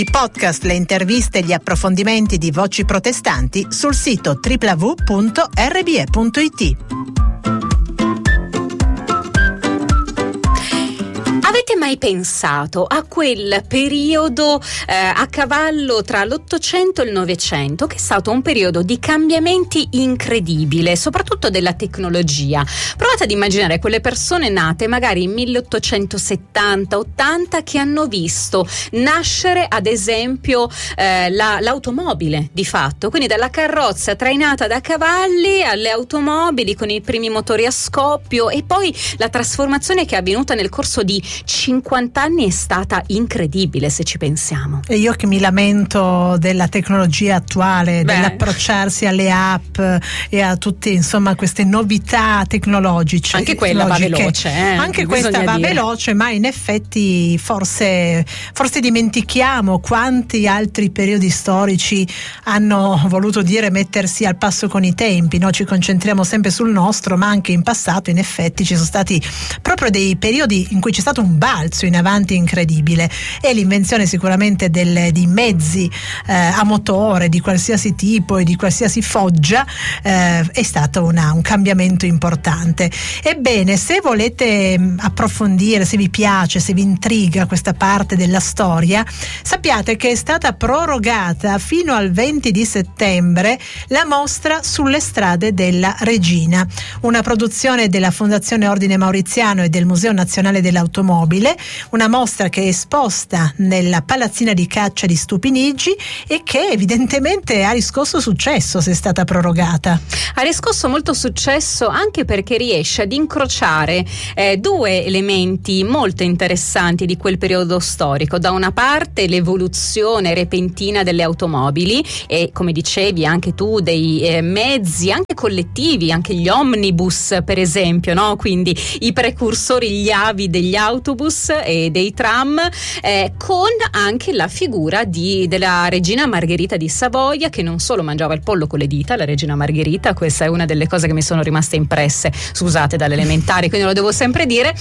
I podcast, le interviste e gli approfondimenti di Voci Protestanti sul sito www.rbe.it. Avete mai pensato a quel periodo a cavallo tra l'Ottocento e il Novecento, che è stato un periodo di cambiamenti incredibile, soprattutto della tecnologia? Provate ad immaginare quelle persone nate magari in 1870-80 che hanno visto nascere ad esempio l'automobile di fatto, quindi dalla carrozza trainata da cavalli alle automobili con i primi motori a scoppio, e poi la trasformazione che è avvenuta nel corso di 50 anni è stata incredibile, se ci pensiamo. E io che mi lamento della tecnologia attuale, dell'approcciarsi alle app e a tutte, insomma, queste novità tecnologiche. Anche quella va veloce, anche questa va veloce, ma in effetti forse dimentichiamo quanti altri periodi storici hanno voluto dire mettersi al passo con i tempi, no? Ci concentriamo sempre sul nostro, ma anche in passato in effetti ci sono stati proprio dei periodi in cui c'è stato un balzo in avanti incredibile, e l'invenzione sicuramente di mezzi a motore di qualsiasi tipo e di qualsiasi foggia è stato un cambiamento importante. Ebbene, se volete approfondire, se vi piace, se vi intriga questa parte della storia, sappiate che è stata prorogata fino al 20 di settembre la mostra Sulle strade della Regina, una produzione della Fondazione Ordine Mauriziano e del Museo Nazionale dell'Automobile, una mostra che è esposta nella palazzina di caccia di Stupinigi e che evidentemente ha riscosso successo se è stata prorogata. Ha riscosso molto successo anche perché riesce ad incrociare due elementi molto interessanti di quel periodo storico. Da una parte l'evoluzione repentina delle automobili e, come dicevi anche tu, dei mezzi anche collettivi, anche gli omnibus per esempio, no? Quindi i precursori, gli avi degli autobus e dei tram, con anche la figura della regina Margherita di Savoia, che non solo mangiava il pollo con le dita, la regina Margherita, questa è una delle cose che mi sono rimaste impresse, scusate, dalle elementari, quindi lo devo sempre dire,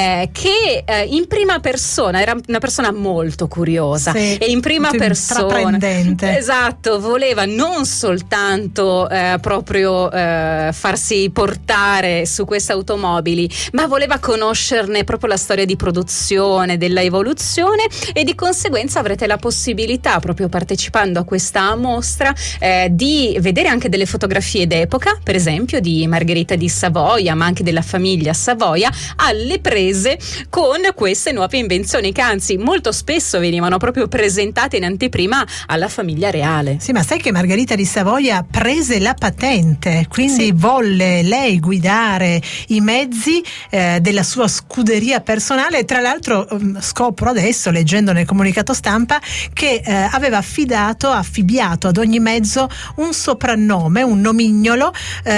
che in prima persona era una persona molto curiosa, sì, e in prima persona, esatto, voleva non soltanto proprio farsi portare su queste automobili, ma voleva conoscerne proprio la storia di produzione, della evoluzione, e di conseguenza avrete la possibilità, proprio partecipando a questa mostra, di vedere anche delle fotografie d'epoca, per esempio di Margherita di Savoia, ma anche della famiglia Savoia, alle prese con queste nuove invenzioni che anzi molto spesso venivano proprio presentate in anteprima alla famiglia reale. Sì, ma sai che Margherita di Savoia prese la patente, quindi sì, volle lei guidare i mezzi della sua scuderia personale. Tra l'altro scopro adesso, leggendo nel comunicato stampa, che aveva affibbiato ad ogni mezzo un soprannome, un nomignolo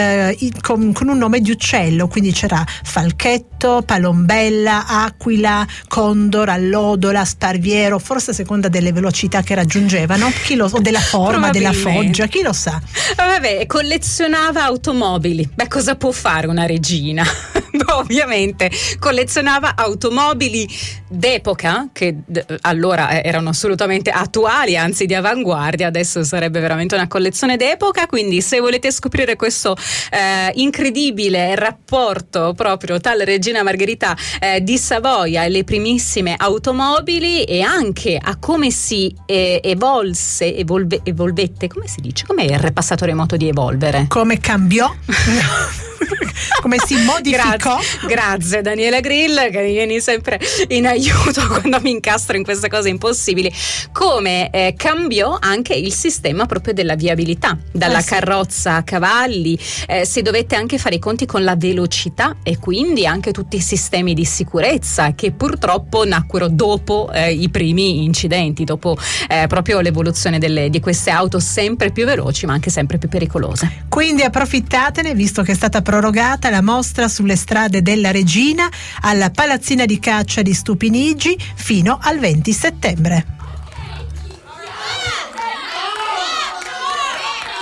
con un nome di uccello, quindi c'era falchetto, palombella, aquila, condor, allodola, sparviero, forse a seconda delle velocità che raggiungevano, o della forma della foggia, chi lo sa. Vabbè, collezionava automobili. Beh, cosa può fare una regina? Ovviamente collezionava automobili d'epoca che allora erano assolutamente attuali, anzi di avanguardia. Adesso sarebbe veramente una collezione d'epoca, quindi se volete scoprire questo incredibile rapporto proprio tra la regina Margherita di Savoia e le primissime automobili, e anche a come si evolvette, come si dice? Com'è il repassato remoto di evolvere? Come cambiò? Come si modificò? Grazie Daniela Grill, che mi vieni sempre in aiuto quando mi incastro in queste cose impossibili. Come cambiò anche il sistema proprio della viabilità, dalla carrozza a cavalli, si dovette anche fare i conti con la velocità e quindi anche tutti i sistemi di sicurezza che purtroppo nacquero dopo i primi incidenti, dopo proprio l'evoluzione di queste auto sempre più veloci ma anche sempre più pericolose. Quindi approfittatene, visto che è stata prorogata la mostra Sulle strade della Regina alla palazzina di caccia di Stupinigi fino al 20 settembre.